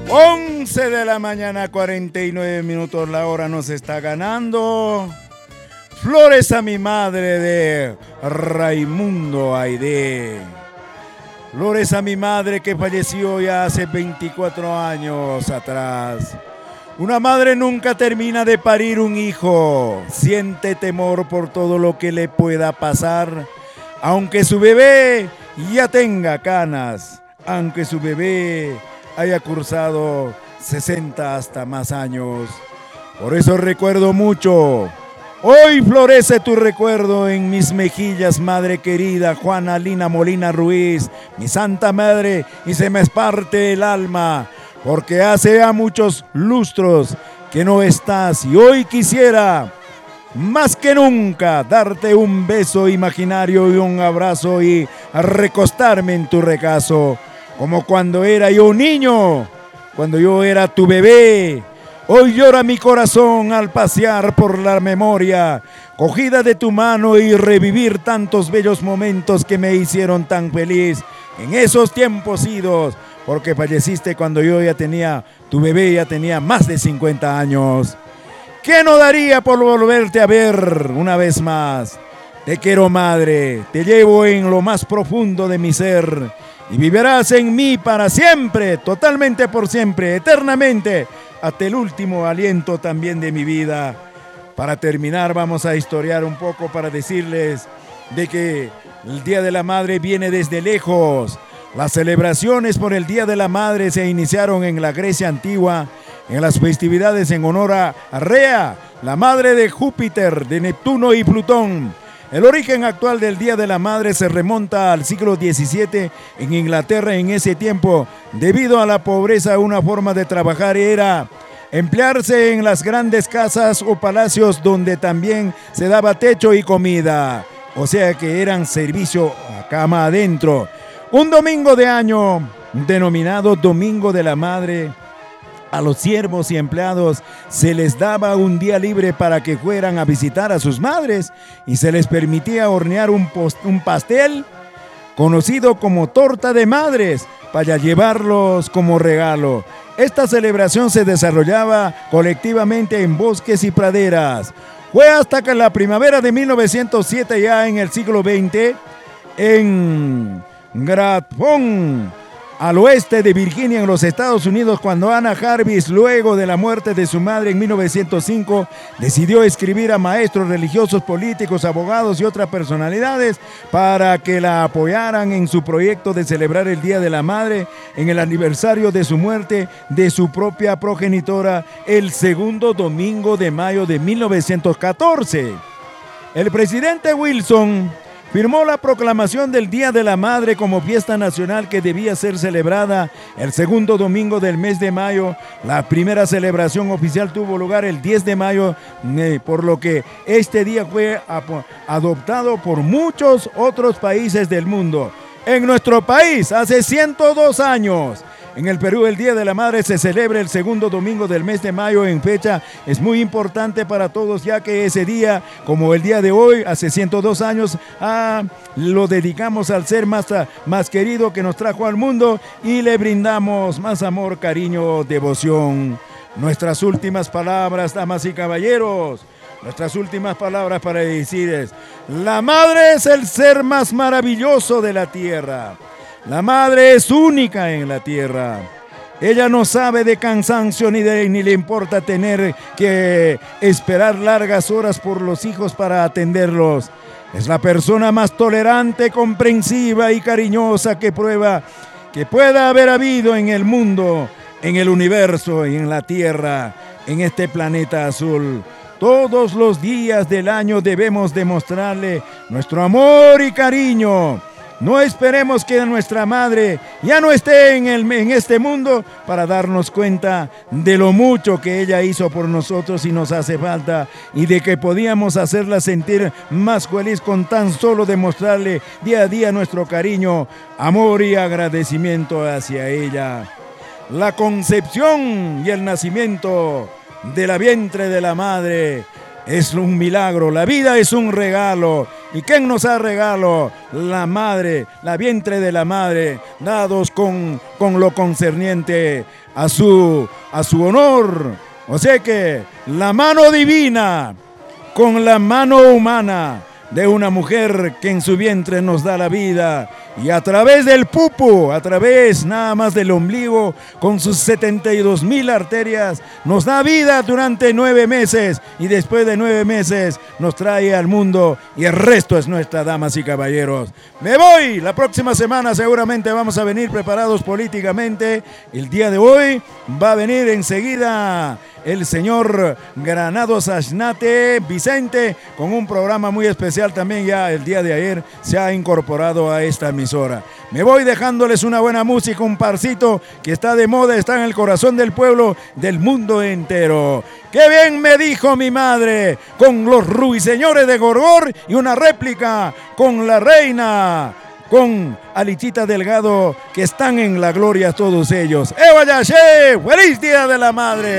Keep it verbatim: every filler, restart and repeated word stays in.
once de la mañana, cuarenta y nueve minutos, la hora nos está ganando. Flores a mi madre de Raimundo Aidé. Flores a mi madre que falleció ya hace veinticuatro años atrás. Una madre nunca termina de parir un hijo. Siente temor por todo lo que le pueda pasar. Aunque su bebé ya tenga canas. Aunque su bebé haya cursado sesenta hasta más años. Por eso recuerdo mucho. Hoy florece tu recuerdo en mis mejillas, madre querida, Juana Lina Molina Ruiz, mi santa madre, y se me esparte el alma, porque hace ya muchos lustros que no estás, y hoy quisiera, más que nunca, darte un beso imaginario y un abrazo y recostarme en tu regazo, como cuando era yo niño, cuando yo era tu bebé. Hoy llora mi corazón al pasear por la memoria, cogida de tu mano y revivir tantos bellos momentos que me hicieron tan feliz en esos tiempos idos, porque falleciste cuando yo ya tenía, tu bebé ya tenía más de cincuenta años. ¿Qué no daría por volverte a ver una vez más? Te quiero, madre, te llevo en lo más profundo de mi ser y vivirás en mí para siempre, totalmente por siempre, eternamente, hasta el último aliento también de mi vida. Para terminar, vamos a historiar un poco para decirles de que el Día de la Madre viene desde lejos. Las celebraciones por el Día de la Madre se iniciaron en la Grecia antigua, en las festividades en honor a Rea, la madre de Júpiter, de Neptuno y Plutón. El origen actual del Día de la Madre se remonta al siglo diecisiete en Inglaterra. En ese tiempo, debido a la pobreza, una forma de trabajar era emplearse en las grandes casas o palacios donde también se daba techo y comida. O sea que eran servicio a cama adentro. Un domingo de año, denominado Domingo de la Madre, a los siervos y empleados se les daba un día libre para que fueran a visitar a sus madres y se les permitía hornear un, post, un pastel conocido como torta de madres para llevarlos como regalo. Esta celebración se desarrollaba colectivamente en bosques y praderas. Fue hasta que en la primavera de mil novecientos siete, ya en el siglo veinte, en Grafton, al oeste de Virginia, en los Estados Unidos, cuando Anna Jarvis, luego de la muerte de su madre en mil novecientos cinco, decidió escribir a maestros religiosos, políticos, abogados y otras personalidades para que la apoyaran en su proyecto de celebrar el Día de la Madre en el aniversario de su muerte de su propia progenitora, el segundo domingo de mayo de mil novecientos catorce. El presidente Wilson firmó la proclamación del Día de la Madre como fiesta nacional que debía ser celebrada el segundo domingo del mes de mayo. La primera celebración oficial tuvo lugar el diez de mayo, eh, por lo que este día fue adoptado por muchos otros países del mundo. En nuestro país, hace ciento dos años, en el Perú, el Día de la Madre se celebra el segundo domingo del mes de mayo. En fecha es muy importante para todos, ya que ese día, como el día de hoy, hace ciento dos años, ah, lo dedicamos al ser más, más querido que nos trajo al mundo y le brindamos más amor, cariño, devoción. Nuestras últimas palabras, damas y caballeros, nuestras últimas palabras para decirles: la madre es el ser más maravilloso de la tierra. La madre es única en la tierra. Ella no sabe de cansancio ni, de, ni le importa tener que esperar largas horas por los hijos para atenderlos. Es la persona más tolerante, comprensiva y cariñosa que prueba que pueda haber habido en el mundo, en el universo y en la tierra, en este planeta azul. Todos los días del año debemos demostrarle nuestro amor y cariño. No esperemos que nuestra madre ya no esté en, el, en este mundo para darnos cuenta de lo mucho que ella hizo por nosotros y nos hace falta, y de que podíamos hacerla sentir más feliz con tan solo demostrarle día a día nuestro cariño, amor y agradecimiento hacia ella. La concepción y el nacimiento de la vientre de la madre es un milagro. La vida es un regalo ¿Y quién nos ha regalo? La madre, la vientre de la madre, dados con, con lo concerniente a su, a su honor. O sea que la mano divina con la mano humana de una mujer que en su vientre nos da la vida, y a través del pupu, a través nada más del ombligo, con sus setenta y dos mil arterias, nos da vida durante nueve meses, y después de nueve meses nos trae al mundo, y el resto es nuestra, damas y caballeros. Me voy, la próxima semana seguramente vamos a venir preparados políticamente. El día de hoy va a venir enseguida el señor Granados Ashnate Vicente con un programa muy especial también. Ya el día de ayer se ha incorporado a esta emisora. Me voy dejándoles una buena música, un parcito que está de moda, está en el corazón del pueblo, del mundo entero. ¡Qué bien me dijo mi madre! Con los ruiseñores de Gorgor y una réplica con la reina, con Alichita Delgado, que están en la gloria todos ellos. ¡Eva Yashe! ¡Feliz Día de la Madre!